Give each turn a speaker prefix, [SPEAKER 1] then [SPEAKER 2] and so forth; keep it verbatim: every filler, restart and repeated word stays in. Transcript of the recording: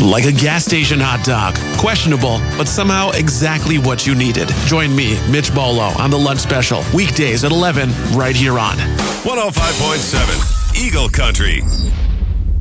[SPEAKER 1] Like a gas station hot dog. Questionable, but somehow exactly what you needed. Join me, Mitch Bolo, on the Lunch Special. Weekdays at eleven, right here on
[SPEAKER 2] one oh five point seven Eagle Country.